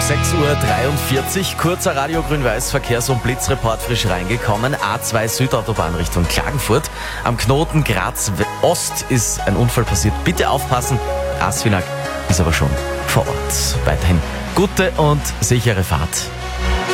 6:43 Uhr, kurzer Radio Grün-Weiß Verkehrs- und Blitzreport frisch reingekommen. A2 Südautobahn Richtung Klagenfurt. Am Knoten Graz Ost ist ein Unfall passiert. Bitte aufpassen. Asfinag ist aber schon vor Ort. Weiterhin gute und sichere Fahrt.